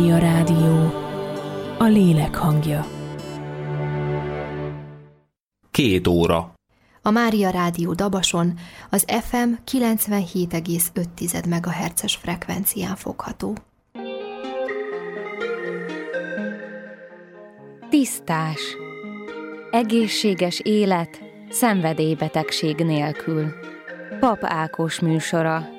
Mária Rádió, a lélek hangja. 2 óra. A Mária Rádió Dabason az FM 97,5 MHz-es frekvencián fogható. Tisztás. Egészséges élet, szenvedélybetegség nélkül. Pap Ákos műsora.